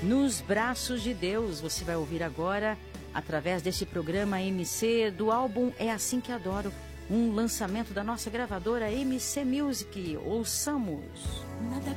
Nos Braços de Deus. Você vai ouvir agora, através desse programa MC, do álbum É Assim Que Adoro, um lançamento da nossa gravadora MC Music. Ouçamos. Nada